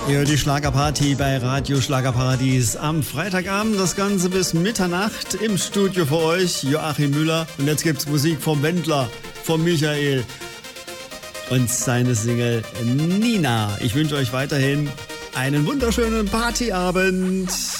Ja, die Schlagerparty bei Radio Schlagerparadies am Freitagabend. Das Ganze bis Mitternacht im Studio für euch. Joachim Müller. Und jetzt gibt's Musik vom Wendler, von Michael und seine Single Nina. Ich wünsche euch weiterhin einen wunderschönen Partyabend.